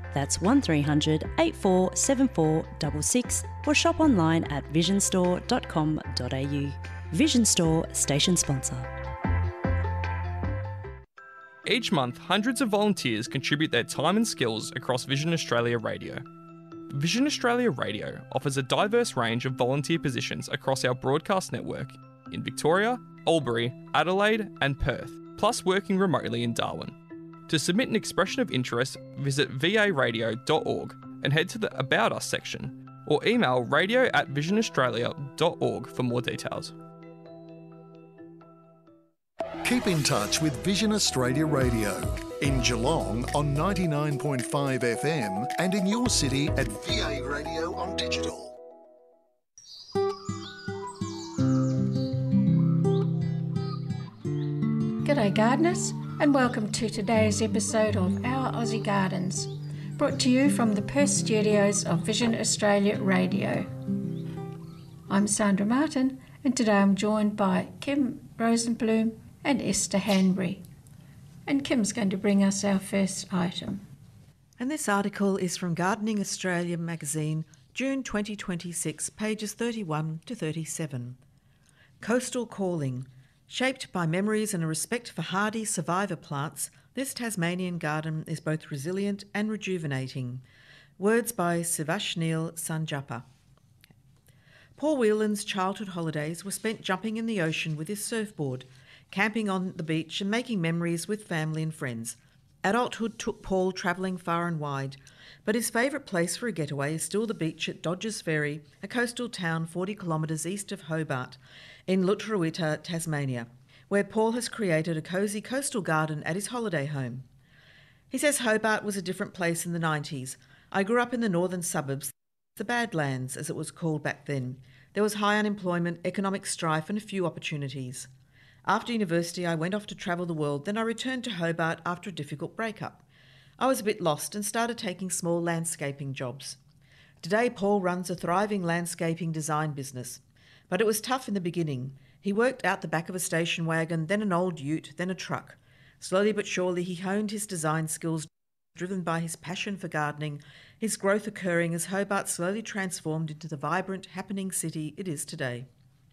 That's 1300 847466 or shop online at visionstore.com.au. Vision Store station sponsor. Each month, hundreds of volunteers contribute their time and skills across Vision Australia Radio. Vision Australia Radio offers a diverse range of volunteer positions across our broadcast network in Victoria, Albury, Adelaide and Perth, plus working remotely in Darwin. To submit an expression of interest, visit varadio.org and head to the About Us section, or email radio@visionaustralia.org for more details. Keep in touch with Vision Australia Radio in Geelong on 99.5 FM and in your city at VA Radio on digital. G'day gardeners, and welcome to today's episode of Our Aussie Gardens, brought to you from the Perth studios of Vision Australia Radio. I'm Sandra Martin, and today I'm joined by Kim Rosenblum and Esther Hanbury. And Kim's going to bring us our first item. And this article is from Gardening Australia magazine, June 2026, pages 31 to 37. Coastal Calling. Shaped by memories and a respect for hardy survivor plants, this Tasmanian garden is both resilient and rejuvenating. Words by Sivashnil Sanjapa. Paul Whelan's childhood holidays were spent jumping in the ocean with his surfboard, camping on the beach and making memories with family and friends. Adulthood took Paul travelling far and wide, but his favourite place for a getaway is still the beach at Dodges Ferry, a coastal town 40 kilometres east of Hobart, in Lutruwita, Tasmania, where Paul has created a cosy coastal garden at his holiday home. He says Hobart was a different place in the 90s. I grew up in the northern suburbs, the Badlands as it was called back then. There was high unemployment, economic strife and a few opportunities. After university I went off to travel the world, then I returned to Hobart after a difficult breakup. I was a bit lost and started taking small landscaping jobs. Today Paul runs a thriving landscaping design business. But it was tough in the beginning. He worked out the back of a station wagon, then an old ute, then a truck. Slowly but surely he honed his design skills, driven by his passion for gardening, his growth occurring as Hobart slowly transformed into the vibrant, happening city it is today.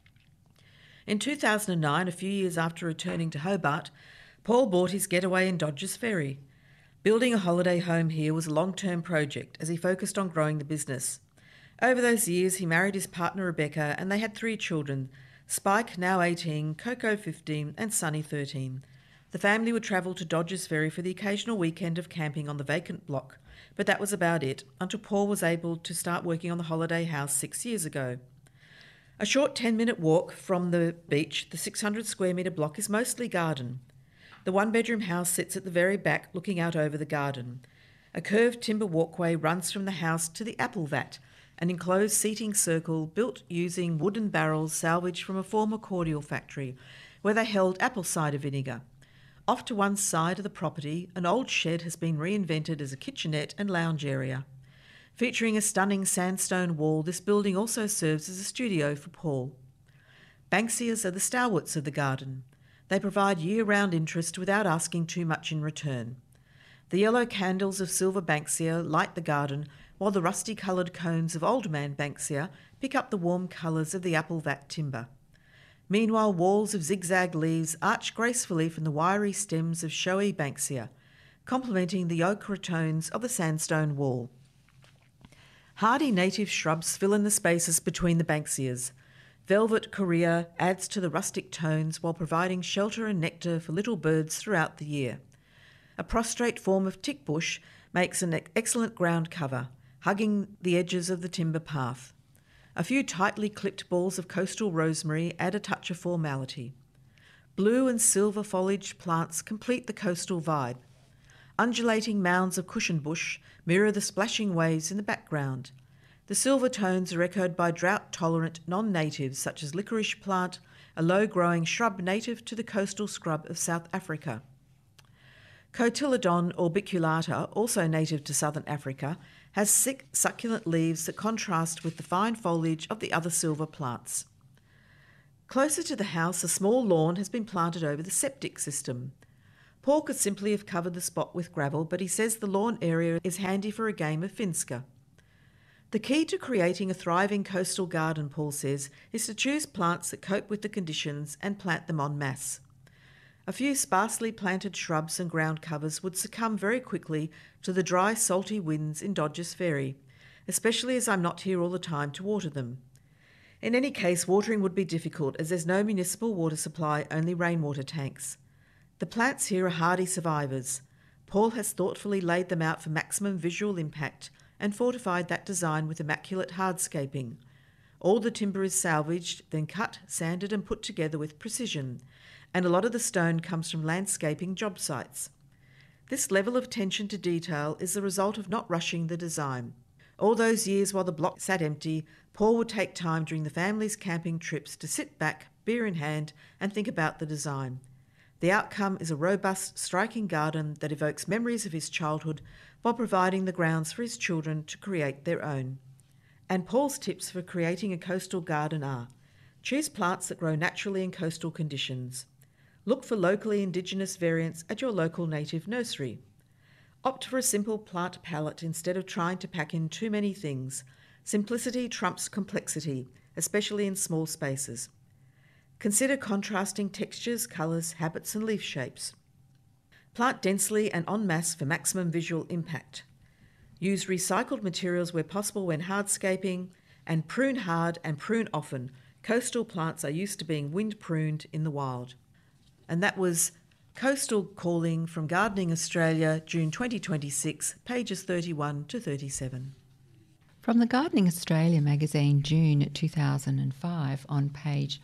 In 2009, a few years after returning to Hobart, Paul bought his getaway in Dodges Ferry. Building a holiday home here was a long-term project as he focused on growing the business. Over those years, he married his partner Rebecca and they had 3 children, Spike, now 18, Coco, 15 and Sunny, 13. The family would travel to Dodges Ferry for the occasional weekend of camping on the vacant block, but that was about it until Paul was able to start working on the holiday house 6 years ago. A short 10-minute walk from the beach, the 600 square metre block is mostly garden. The one-bedroom house sits at the very back looking out over the garden. A curved timber walkway runs from the house to the apple vat, an enclosed seating circle built using wooden barrels salvaged from a former cordial factory where they held apple cider vinegar. Off to one side of the property, an old shed has been reinvented as a kitchenette and lounge area. Featuring a stunning sandstone wall, this building also serves as a studio for Paul. Banksias are the stalwarts of the garden. They provide year-round interest without asking too much in return. The yellow candles of silver banksia light the garden, while the rusty-coloured cones of old man banksia pick up the warm colours of the apple vat timber. Meanwhile, walls of zigzag leaves arch gracefully from the wiry stems of showy banksia, complementing the ochre tones of the sandstone wall. Hardy native shrubs fill in the spaces between the banksias. Velvet Korea adds to the rustic tones while providing shelter and nectar for little birds throughout the year. A prostrate form of tick bush makes an excellent ground cover, hugging the edges of the timber path. A few tightly clipped balls of coastal rosemary add a touch of formality. Blue and silver foliaged plants complete the coastal vibe. Undulating mounds of cushion bush mirror the splashing waves in the background. The silver tones are echoed by drought-tolerant non-natives such as licorice plant, a low-growing shrub native to the coastal scrub of South Africa. Cotyledon orbiculata, also native to southern Africa, has thick, succulent leaves that contrast with the fine foliage of the other silver plants. Closer to the house, a small lawn has been planted over the septic system. Paul could simply have covered the spot with gravel, but he says the lawn area is handy for a game of finska. The key to creating a thriving coastal garden, Paul says, is to choose plants that cope with the conditions and plant them en masse. A few sparsely planted shrubs and ground covers would succumb very quickly to the dry, salty winds in Dodgers Ferry, especially as I'm not here all the time to water them. In any case, watering would be difficult as there's no municipal water supply, only rainwater tanks. The plants here are hardy survivors. Paul has thoughtfully laid them out for maximum visual impact and fortified that design with immaculate hardscaping. All the timber is salvaged, then cut, sanded and put together with precision, and a lot of the stone comes from landscaping job sites. This level of attention to detail is the result of not rushing the design. All those years while the block sat empty, Paul would take time during the family's camping trips to sit back, beer in hand, and think about the design. The outcome is a robust, striking garden that evokes memories of his childhood while providing the grounds for his children to create their own. And Paul's tips for creating a coastal garden are: choose plants that grow naturally in coastal conditions. Look for locally indigenous variants at your local native nursery. Opt for a simple plant palette instead of trying to pack in too many things. Simplicity trumps complexity, especially in small spaces. Consider contrasting textures, colours, habits and leaf shapes. Plant densely and en masse for maximum visual impact. Use recycled materials where possible when hardscaping, and prune hard and prune often. Coastal plants are used to being wind pruned in the wild. And that was Coastal Calling from Gardening Australia, June 2026, pages 31 to 37. From the Gardening Australia magazine, June 2005, on page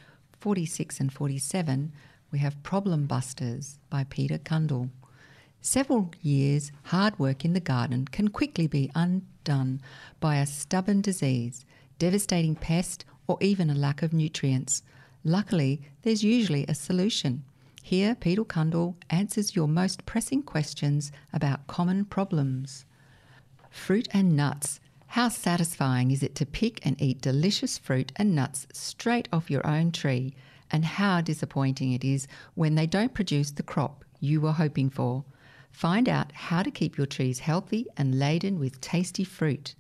46 and 47, we have Problem Busters by Peter Cundall. Several years' hard work in the garden can quickly be undone by a stubborn disease, devastating pest, or even a lack of nutrients. Luckily, there's usually a solution. Here, Peter Cundall answers your most pressing questions about common problems. Fruit and nuts. How satisfying is it to pick and eat delicious fruit and nuts straight off your own tree? And how disappointing it is when they don't produce the crop you were hoping for. Find out how to keep your trees healthy and laden with tasty fruit.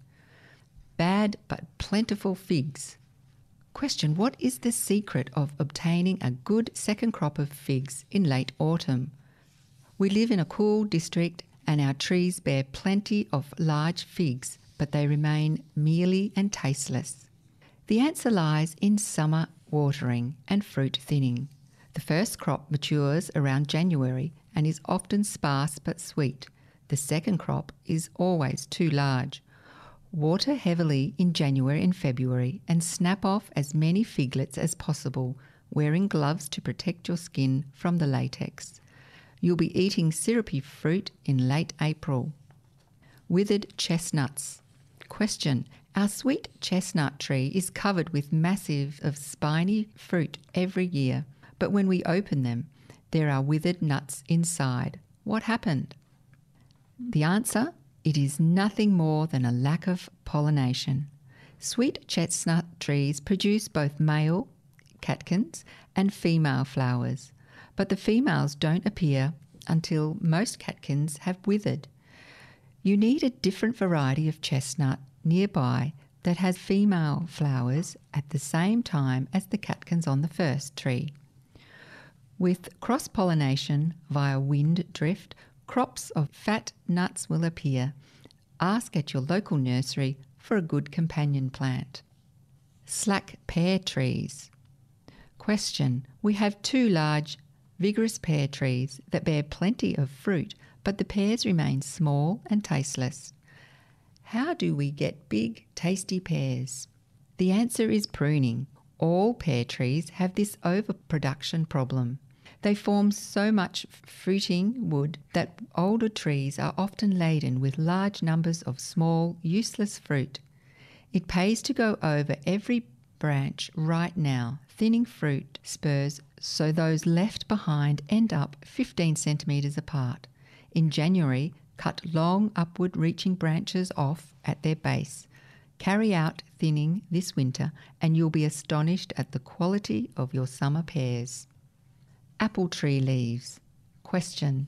Bad but plentiful figs. Question: what is the secret of obtaining a good second crop of figs in late autumn? We live in a cool district and our trees bear plenty of large figs, but they remain mealy and tasteless. The answer lies in summer watering and fruit thinning. The first crop matures around January and is often sparse but sweet. The second crop is always too large. Water heavily in January and February and snap off as many figlets as possible, wearing gloves to protect your skin from the latex. You'll be eating syrupy fruit in late April. Withered chestnuts. Question: our sweet chestnut tree is covered with massive of spiny fruit every year, but when we open them, there are withered nuts inside. What happened? The answer: it is nothing more than a lack of pollination. Sweet chestnut trees produce both male catkins and female flowers, but the females don't appear until most catkins have withered. You need a different variety of chestnut nearby that has female flowers at the same time as the catkins on the first tree. With cross-pollination via wind drift, crops of fat nuts will appear. Ask at your local nursery for a good companion plant. Slack pear trees. Question: we have two large, vigorous pear trees that bear plenty of fruit, but the pears remain small and tasteless. How do we get big, tasty pears? The answer is pruning. All pear trees have this overproduction problem. They form so much fruiting wood that older trees are often laden with large numbers of small, useless fruit. It pays to go over every branch right now, thinning fruit spurs so those left behind end up 15 centimetres apart. In January, cut long upward-reaching branches off at their base. Carry out thinning this winter and you'll be astonished at the quality of your summer pears. Apple tree leaves. Question: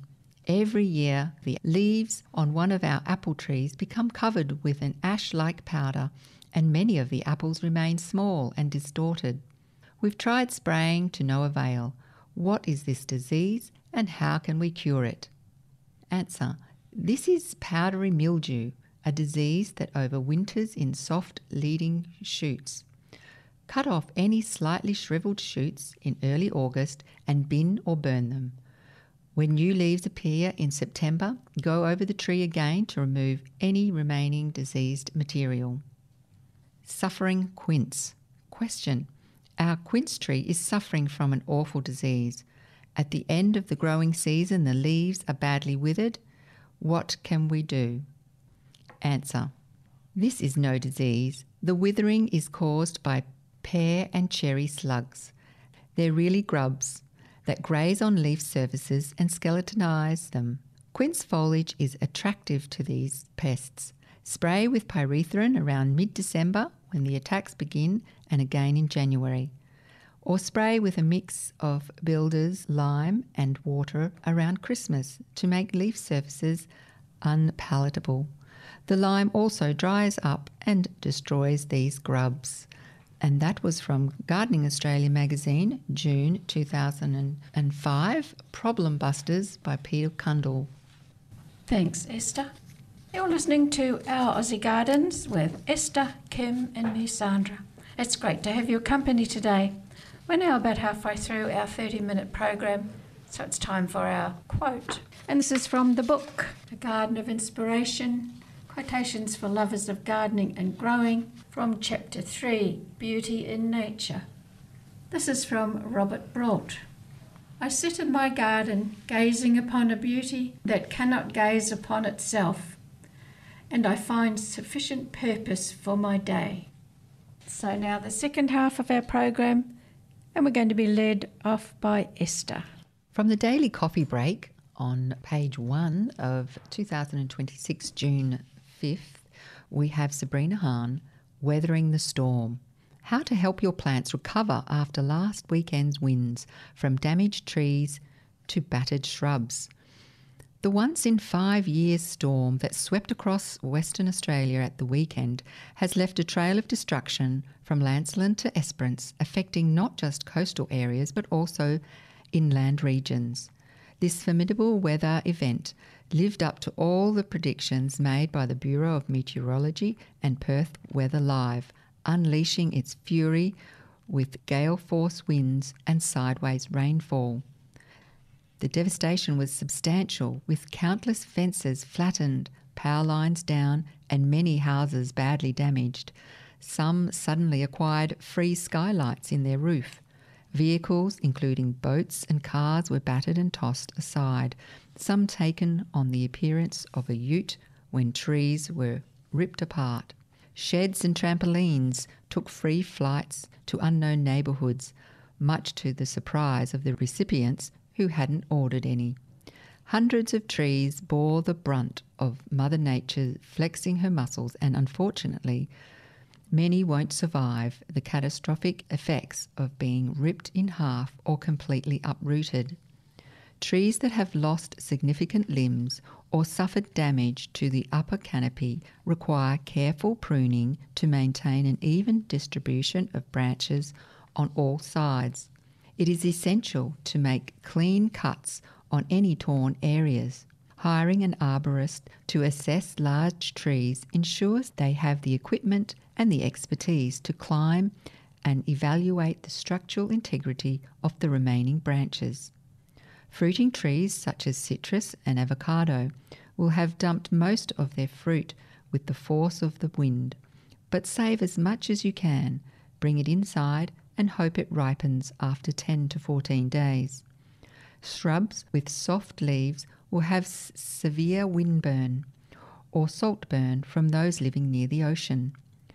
Every year, the leaves on one of our apple trees become covered with an ash-like powder, and many of the apples remain small and distorted. We've tried spraying to no avail. What is this disease and how can we cure it? Answer: this is powdery mildew, a disease that overwinters in soft leading shoots. Cut off any slightly shriveled shoots in early August and bin or burn them. When new leaves appear in September, go over the tree again to remove any remaining diseased material. Suffering quince. Question: our quince tree is suffering from an awful disease. At the end of the growing season, the leaves are badly withered. What can we do? Answer: this is no disease. The withering is caused by pear and cherry slugs. They're really grubs that graze on leaf surfaces and skeletonise them. Quince foliage is attractive to these pests. Spray with pyrethrin around mid-December when the attacks begin, and again in January. Or spray with a mix of builder's lime and water around Christmas to make leaf surfaces unpalatable. The lime also dries up and destroys these grubs. And that was from Gardening Australia magazine, June 2005, Problem Busters by Peter Cundall. Thanks, Esther. You're listening to Our Aussie Gardens with Esther, Kim and me, Sandra. It's great to have your company today. We're now about halfway through our 30-minute program, so it's time for our quote. And this is from the book, A Garden of Inspiration, Quotations for Lovers of Gardening and Growing, from Chapter 3, Beauty in Nature. This is from Robert Brault. I sit in my garden, gazing upon a beauty that cannot gaze upon itself, and I find sufficient purpose for my day. So now the second half of our program, and we're going to be led off by Esther. From the Daily Coffee Break on page 1 of 2026, June 5th, we have Sabrina Hahn, Weathering the Storm. How to help your plants recover after last weekend's winds, from damaged trees to battered shrubs. The once-in-5 years storm that swept across Western Australia at the weekend has left a trail of destruction from Lancelin to Esperance, affecting not just coastal areas but also inland regions. This formidable weather event lived up to all the predictions made by the Bureau of Meteorology and Perth Weather Live, unleashing its fury with gale-force winds and sideways rainfall. The devastation was substantial, with countless fences flattened, power lines down, and many houses badly damaged. Some suddenly acquired free skylights in their roof. Vehicles, including boats and cars, were battered and tossed aside, some taken on the appearance of a ute when trees were ripped apart. Sheds and trampolines took free flights to unknown neighbourhoods, much to the surprise of the recipients who hadn't ordered any. Hundreds of trees bore the brunt of Mother Nature flexing her muscles, and unfortunately, many won't survive the catastrophic effects of being ripped in half or completely uprooted. Trees that have lost significant limbs or suffered damage to the upper canopy require careful pruning to maintain an even distribution of branches on all sides. It is essential to make clean cuts on any torn areas. Hiring an arborist to assess large trees ensures they have the equipment and the expertise to climb and evaluate the structural integrity of the remaining branches. Fruiting trees such as citrus and avocado will have dumped most of their fruit with the force of the wind, but save as much as you can, bring it inside and hope it ripens after 10 to 14 days. Shrubs with soft leaves will have severe windburn or saltburn from those living near the ocean.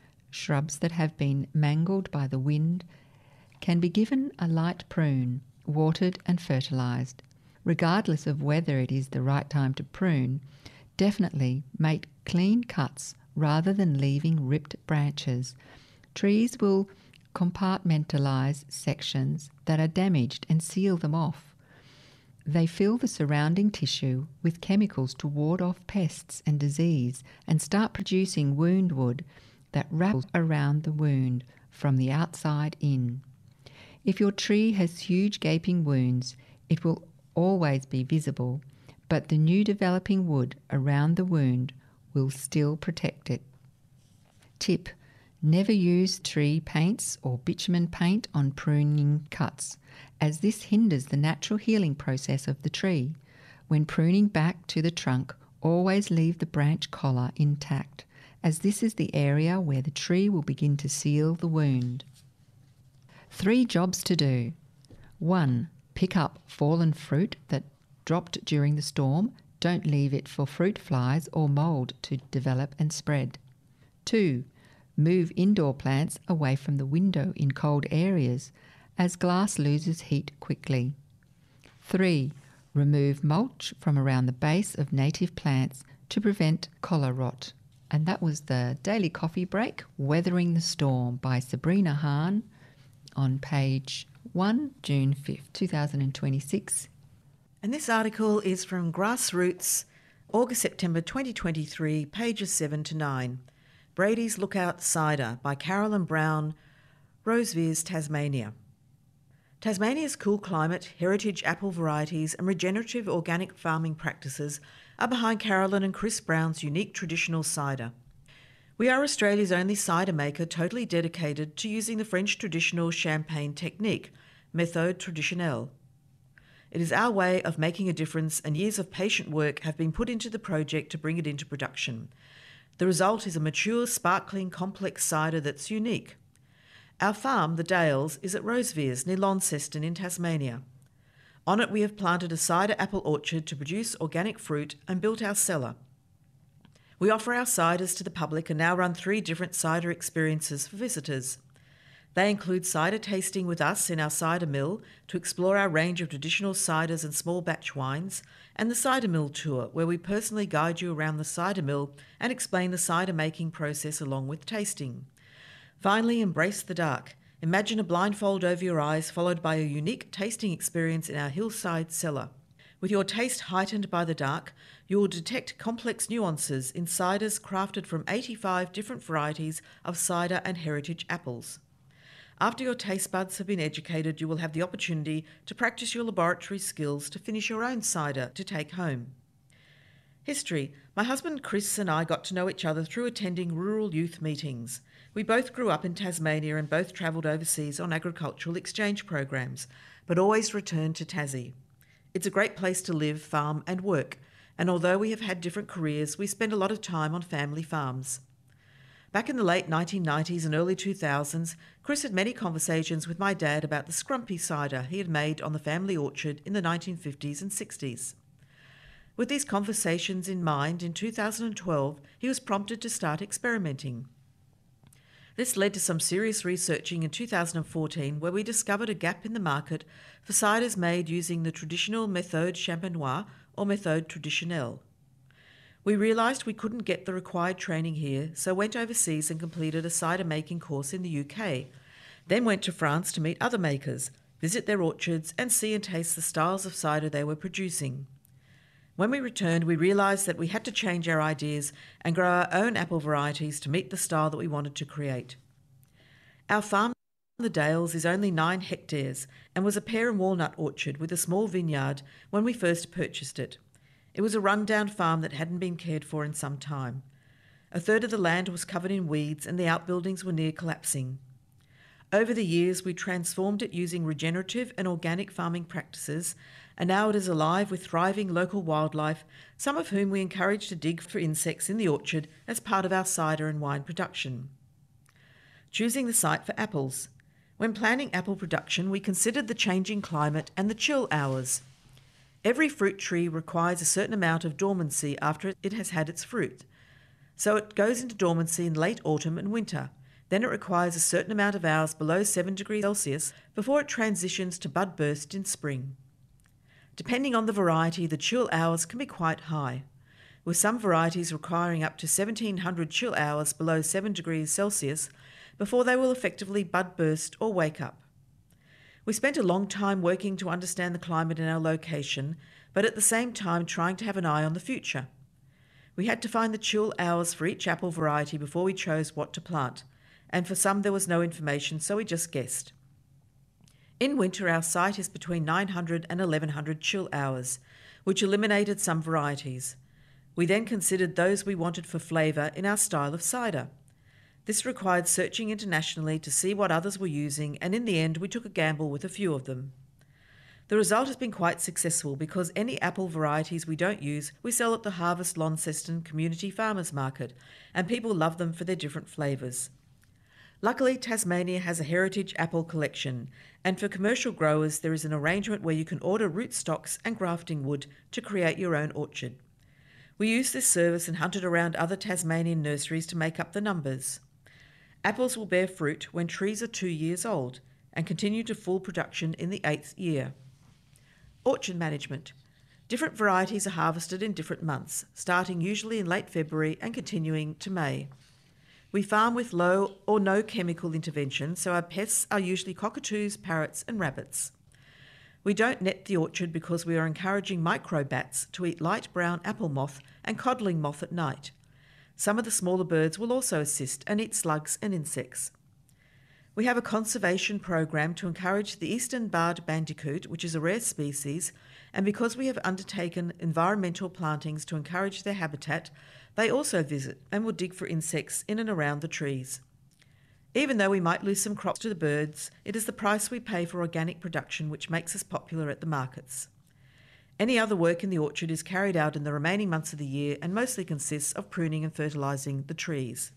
Shrubs that have been mangled by the wind can be given a light prune, watered and fertilised. Regardless of whether it is the right time to prune, definitely make clean cuts rather than leaving ripped branches. Trees will compartmentalise sections that are damaged and seal them off. They fill the surrounding tissue with chemicals to ward off pests and disease and start producing wound wood that wraps around the wound from the outside in. If your tree has huge gaping wounds, it will always be visible, but the new developing wood around the wound will still protect it. Tip: never use tree paints or bitumen paint on pruning cuts, as this hinders the natural healing process of the tree. When pruning back to the trunk, always leave the branch collar intact, as this is the area where the tree will begin to seal the wound. 3 jobs to do. 1. Pick up fallen fruit that dropped during the storm. Don't leave it for fruit flies or mould to develop and spread. 2. Move indoor plants away from the window in cold areas, as glass loses heat quickly. 3. Remove mulch from around the base of native plants to prevent collar rot. And that was the Daily Coffee Break, Weathering the Storm by Sabrina Hahn on page 1, June 5th, 2026. And this article is from Grassroots, August-September 2023, pages 7 to 9. Brady's Lookout Cider by Carolyn Brown, Rosevears, Tasmania. Tasmania's cool climate, heritage apple varieties and regenerative organic farming practices are behind Carolyn and Chris Brown's unique traditional cider. We are Australia's only cider maker totally dedicated to using the French traditional champagne technique, méthode traditionnelle. It is our way of making a difference, and years of patient work have been put into the project to bring it into production. The result is a mature, sparkling, complex cider that's unique. Our farm, the Dales, is at Rosevears near Launceston in Tasmania. On it we have planted a cider apple orchard to produce organic fruit and built our cellar. We offer our ciders to the public and now run 3 different cider experiences for visitors. They include cider tasting with us in our cider mill to explore our range of traditional ciders and small batch wines, and the cider mill tour, where we personally guide you around the cider mill and explain the cider making process along with tasting. Finally, embrace the dark. Imagine a blindfold over your eyes followed by a unique tasting experience in our hillside cellar. With your taste heightened by the dark, you will detect complex nuances in ciders crafted from 85 different varieties of cider and heritage apples. After your taste buds have been educated, you will have the opportunity to practice your laboratory skills to finish your own cider to take home. History. My husband Chris and I got to know each other through attending rural youth meetings. We both grew up in Tasmania and both travelled overseas on agricultural exchange programs, but always returned to Tassie. It's a great place to live, farm and work, and although we have had different careers, we spend a lot of time on family farms. Back in the late 1990s and early 2000s, Chris had many conversations with my dad about the scrumpy cider he had made on the family orchard in the 1950s and 60s. With these conversations in mind, in 2012, he was prompted to start experimenting. This led to some serious researching in 2014, where we discovered a gap in the market for ciders made using the traditional méthode champenoise or méthode traditionnelle. We realised we couldn't get the required training here, so went overseas and completed a cider making course in the UK, then went to France to meet other makers, visit their orchards and see and taste the styles of cider they were producing. When we returned, we realised that we had to change our ideas and grow our own apple varieties to meet the style that we wanted to create. Our farm, the Dales, is only 9 hectares and was a pear and walnut orchard with a small vineyard when we first purchased it. It was a run-down farm that hadn't been cared for in some time. A third of the land was covered in weeds and the outbuildings were near collapsing. Over the years, we transformed it using regenerative and organic farming practices, and now it is alive with thriving local wildlife, some of whom we encourage to dig for insects in the orchard as part of our cider and wine production. Choosing the site for apples. When planning apple production, we considered the changing climate and the chill hours. Every fruit tree requires a certain amount of dormancy after it has had its fruit, so it goes into dormancy in late autumn and winter. Then it requires a certain amount of hours below 7 degrees Celsius before it transitions to bud burst in spring. Depending on the variety, the chill hours can be quite high, with some varieties requiring up to 1700 chill hours below 7 degrees Celsius before they will effectively bud burst or wake up. We spent a long time working to understand the climate in our location, but at the same time trying to have an eye on the future. We had to find the chill hours for each apple variety before we chose what to plant, and for some there was no information, so we just guessed. In winter, our site is between 900 and 1100 chill hours, which eliminated some varieties. We then considered those we wanted for flavour in our style of cider. This required searching internationally to see what others were using, and in the end we took a gamble with a few of them. The result has been quite successful because any apple varieties we don't use, we sell at the Harvest Launceston Community Farmers Market, and people love them for their different flavours. Luckily, Tasmania has a heritage apple collection, and for commercial growers there is an arrangement where you can order rootstocks and grafting wood to create your own orchard. We used this service and hunted around other Tasmanian nurseries to make up the numbers. Apples will bear fruit when trees are 2 years old and continue to full production in the 8th year. Orchard management. Different varieties are harvested in different months, starting usually in late February and continuing to May. We farm with low or no chemical intervention, so our pests are usually cockatoos, parrots and rabbits. We don't net the orchard because we are encouraging microbats to eat light brown apple moth and codling moth at night. Some of the smaller birds will also assist and eat slugs and insects. We have a conservation program to encourage the eastern barred bandicoot, which is a rare species, and because we have undertaken environmental plantings to encourage their habitat, they also visit and will dig for insects in and around the trees. Even though we might lose some crops to the birds, it is the price we pay for organic production which makes us popular at the markets. Any other work in the orchard is carried out in the remaining months of the year and mostly consists of pruning and fertilising the trees.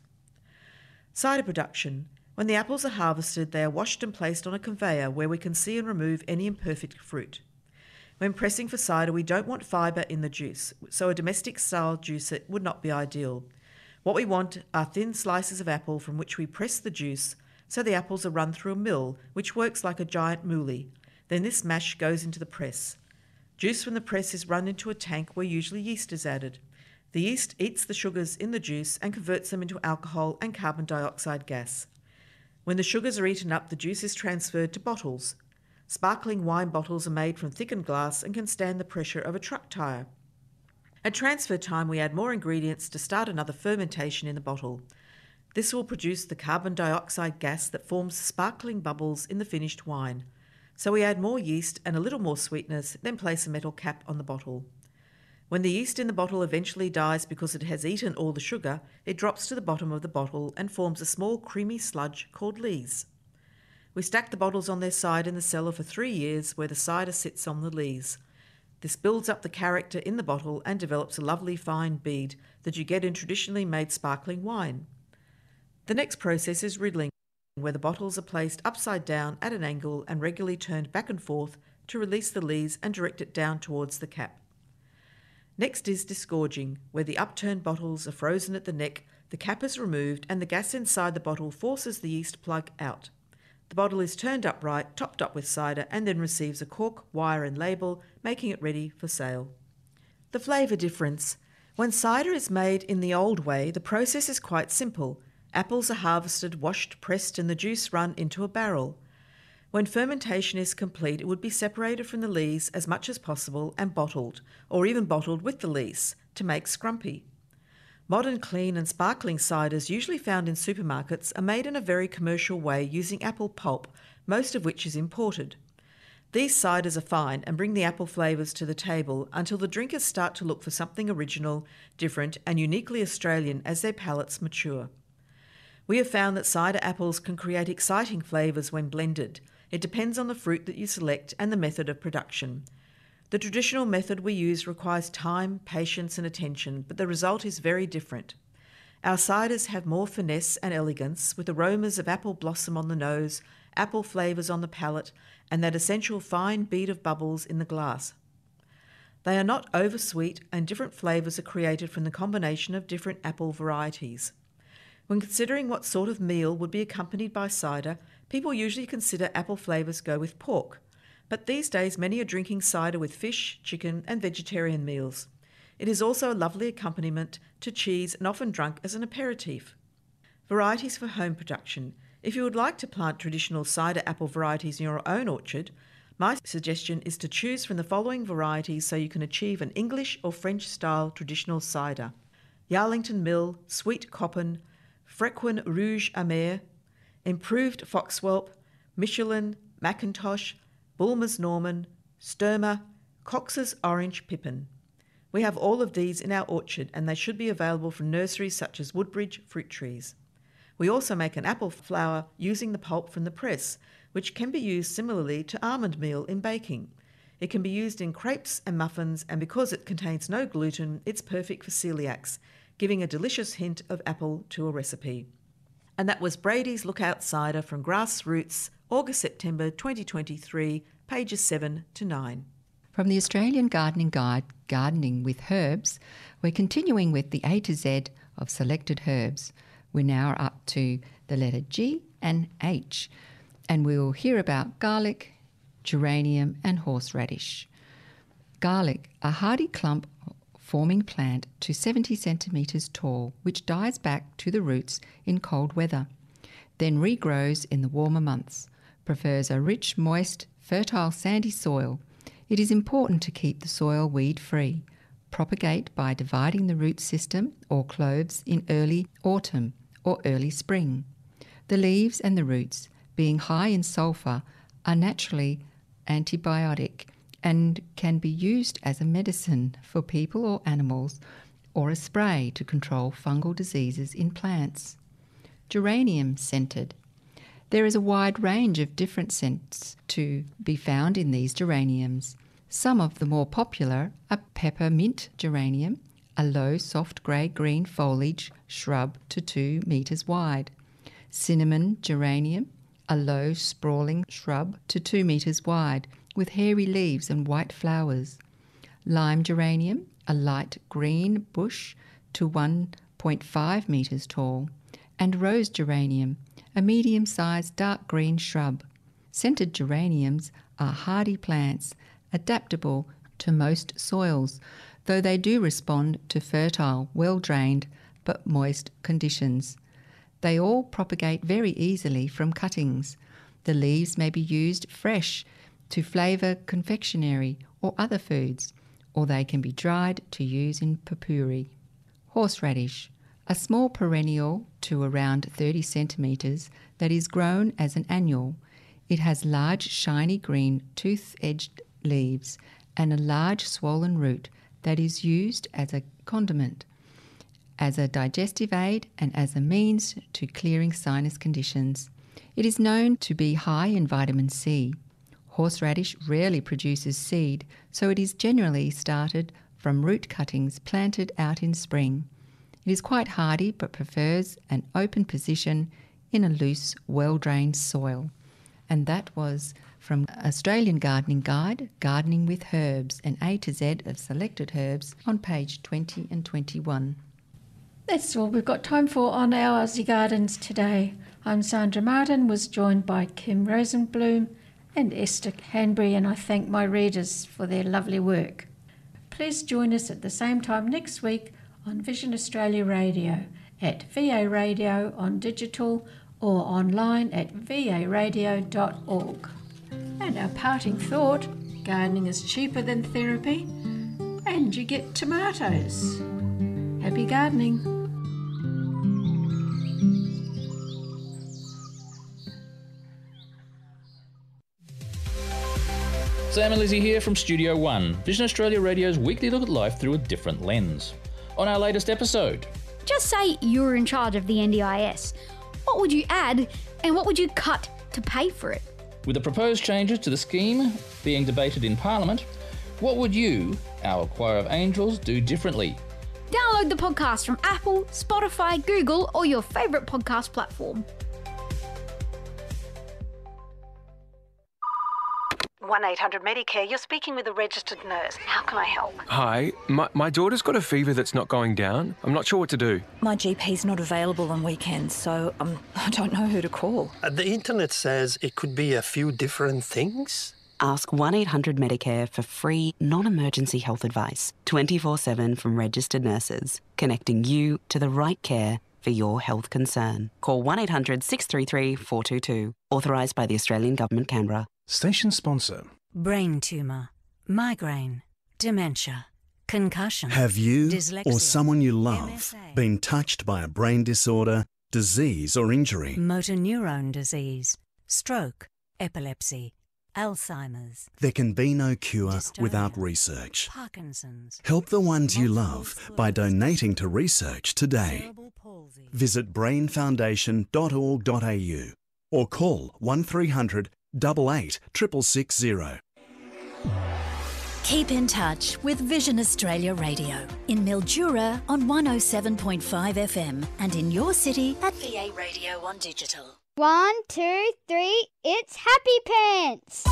Cider production. When the apples are harvested, they are washed and placed on a conveyor where we can see and remove any imperfect fruit. When pressing for cider, we don't want fibre in the juice, so a domestic-style juicer would not be ideal. What we want are thin slices of apple from which we press the juice, so the apples are run through a mill, which works like a giant moolie. Then this mash goes into the press. Juice from the press is run into a tank where usually yeast is added. The yeast eats the sugars in the juice and converts them into alcohol and carbon dioxide gas. When the sugars are eaten up, the juice is transferred to bottles. Sparkling wine bottles are made from thickened glass and can stand the pressure of a truck tyre. At transfer time, we add more ingredients to start another fermentation in the bottle. This will produce the carbon dioxide gas that forms sparkling bubbles in the finished wine. So we add more yeast and a little more sweetness, then place a metal cap on the bottle. When the yeast in the bottle eventually dies because it has eaten all the sugar, it drops to the bottom of the bottle and forms a small creamy sludge called lees. We stack the bottles on their side in the cellar for 3 years where the cider sits on the lees. This builds up the character in the bottle and develops a lovely fine bead that you get in traditionally made sparkling wine. The next process is riddling, where the bottles are placed upside down at an angle and regularly turned back and forth to release the lees and direct it down towards the cap. Next is disgorging, where the upturned bottles are frozen at the neck, the cap is removed and the gas inside the bottle forces the yeast plug out. The bottle is turned upright, topped up with cider, and then receives a cork, wire and label, making it ready for sale. The flavour difference. When cider is made in the old way, the process is quite simple. Apples are harvested, washed, pressed, and the juice run into a barrel. When fermentation is complete, it would be separated from the lees as much as possible and bottled, or even bottled with the lees, to make scrumpy. Modern clean and sparkling ciders usually found in supermarkets are made in a very commercial way using apple pulp, most of which is imported. These ciders are fine and bring the apple flavours to the table until the drinkers start to look for something original, different and uniquely Australian as their palates mature. We have found that cider apples can create exciting flavours when blended. It depends on the fruit that you select and the method of production. The traditional method we use requires time, patience and attention, but the result is very different. Our ciders have more finesse and elegance, with aromas of apple blossom on the nose, apple flavours on the palate, and that essential fine bead of bubbles in the glass. They are not oversweet, and different flavours are created from the combination of different apple varieties. When considering what sort of meal would be accompanied by cider, people usually consider apple flavours go with pork. But these days many are drinking cider with fish, chicken and vegetarian meals. It is also a lovely accompaniment to cheese and often drunk as an aperitif. Varieties for home production. If you would like to plant traditional cider apple varieties in your own orchard, my suggestion is to choose from the following varieties so you can achieve an English or French-style traditional cider: Yarlington Mill, Sweet Coppin, Frequin Rouge Amer, Improved Foxwhelp, Michelin, Macintosh, Bulmer's Norman, Sturmer, Cox's Orange Pippin. We have all of these in our orchard and they should be available from nurseries such as Woodbridge Fruit Trees. We also make an apple flour using the pulp from the press, which can be used similarly to almond meal in baking. It can be used in crepes and muffins, and because it contains no gluten, it's perfect for celiacs, giving a delicious hint of apple to a recipe. And that was Brady's Lookout Cider from Grassroots, August-September 2023, pages 7 to 9. From the Australian Gardening Guide, Gardening with Herbs, we're continuing with the A to Z of selected herbs. We're now up to the letter G and H, and we'll hear about garlic, geranium and horseradish. Garlic, a hardy clump forming plant to 70 centimetres tall, which dies back to the roots in cold weather, then regrows in the warmer months, prefers a rich, moist, fertile sandy soil. It is important to keep the soil weed-free. Propagate by dividing the root system or cloves in early autumn or early spring. The leaves and the roots, being high in sulphur, are naturally antibiotic and can be used as a medicine for people or animals or a spray to control fungal diseases in plants. Geranium scented. There is a wide range of different scents to be found in these geraniums. Some of the more popular are peppermint geranium, a low soft grey-green foliage shrub to 2 metres wide. Cinnamon geranium, a low sprawling shrub to 2 metres wide with hairy leaves and white flowers. Lime geranium, a light green bush to 1.5 metres tall. And rose geranium, a medium-sized dark green shrub. Scented geraniums are hardy plants, adaptable to most soils, though they do respond to fertile, well-drained but moist conditions. They all propagate very easily from cuttings. The leaves may be used fresh to flavour confectionery or other foods, or they can be dried to use in potpourri. Horseradish, a small perennial to around 30 centimetres that is grown as an annual. It has large shiny green tooth-edged leaves and a large swollen root that is used as a condiment, as a digestive aid and as a means to clearing sinus conditions. It is known to be high in vitamin C. Horseradish rarely produces seed, so it is generally started from root cuttings planted out in spring. It is quite hardy but prefers an open position in a loose, well-drained soil. And that was from Australian Gardening Guide, Gardening with Herbs, an A to Z of selected herbs on page 20 and 21. That's all we've got time for on our Aussie Gardens today. I'm Sandra Martin, was joined by Kim Rosenblum and Esther Hanbury, and I thank my readers for their lovely work. Please join us at the same time next week on Vision Australia Radio, at VA Radio on digital or online at varadio.org. And our parting thought, gardening is cheaper than therapy and you get tomatoes. Happy gardening. Sam and Lizzie here from Studio One, Vision Australia Radio's weekly look at life through a different lens. On our latest episode, just say you're in charge of the NDIS. What would you add and what would you cut to pay for it? with the proposed changes to the scheme being debated in Parliament, what would you, our choir of angels, do differently? Download the podcast from Apple, Spotify, Google, or your favourite podcast platform. 1-800-Medicare, you're speaking with a registered nurse. How can I help? Hi, my daughter's got a fever that's not going down. I'm not sure what to do. My GP's not available on weekends, so I don't know who to call. The internet says it could be a few different things. Ask 1-800-Medicare for free, non-emergency health advice, 24/7 from registered nurses, connecting you to the right care for your health concern. Call 1800 633 422. Authorised by the Australian Government, Canberra. Station sponsor. Brain tumour, migraine, dementia, concussion. Have you dyslexia, or someone you love MSA, been touched by a brain disorder, disease or injury? motor neurone disease, stroke, epilepsy, Alzheimer's. There can be no cure Dystonia, without research. Parkinson's. Help the ones you love by donating to research today. Cerebral palsy. Visit brainfoundation.org.au or call 1300 88 660. Keep in touch with Vision Australia Radio in Mildura on 107.5 FM and in your city at VA Radio on digital. 1, 2, 3, it's Happy Pants!